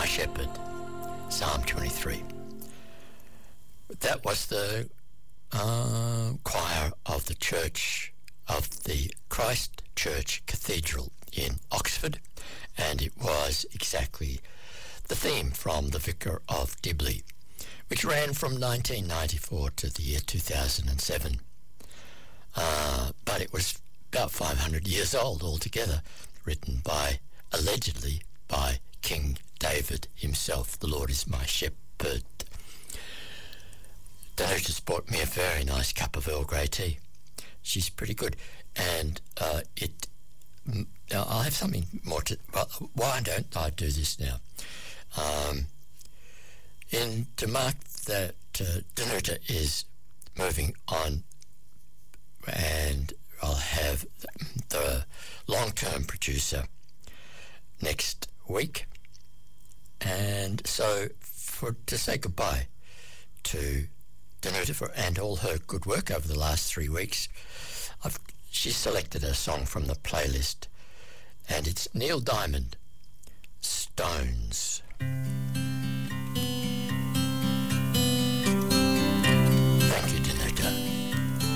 shepherd, Psalm 23. That was the choir of the church of the Christ Church Cathedral in Oxford, and it was exactly the theme from The Vicar of Dibley, which ran from 1994 to the year 2007. But it was about 500 years old altogether, written allegedly by King David himself. The Lord is my shepherd. Danuta's bought me a very nice cup of Earl Grey tea. She's pretty good. And I'll have something more to... Well, why don't I do this now? To mark that Danuta is moving on, and I'll have the long-term producer next week. And so to say goodbye to Danuta and all her good work over the last 3 weeks, she selected a song from the playlist, and it's Neil Diamond, Stones.